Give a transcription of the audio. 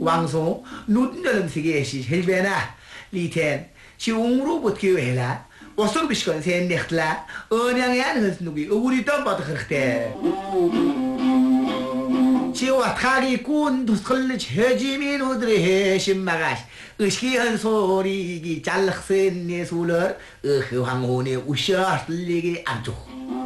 왕소 눈들음 세계시 헬베나 리텐 시웅으로 붙기회라 어서 비시건 셈넥라 언양의 안을 누기 우리 또 받을 때 지와 타기 꾼 두슬 제지민 우들의 해심마가시 의식한 소리기 잘락센 예술을 그 황혼의 우셔 들리기 안쪽